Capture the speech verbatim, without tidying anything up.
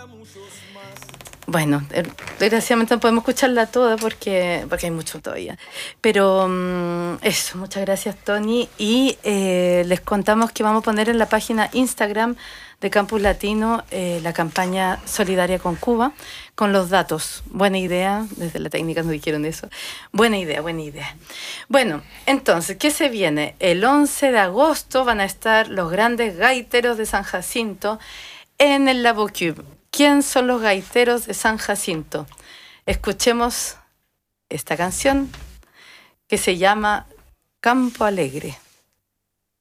Bueno, desgraciadamente no podemos escucharla toda porque, porque hay mucho todavía. Pero um, eso, muchas gracias, Tony. Y eh, les contamos que vamos a poner en la página Instagram de Campus Latino eh, la campaña solidaria con Cuba, con los datos. Buena idea, desde la técnica nos dijeron eso. Buena idea, buena idea. Bueno, entonces, ¿qué se viene? El once de agosto van a estar los grandes gaiteros de San Jacinto en el Labo Cube. ¿Quién son los gaiteros de San Jacinto? Escuchemos esta canción que se llama Campo Alegre.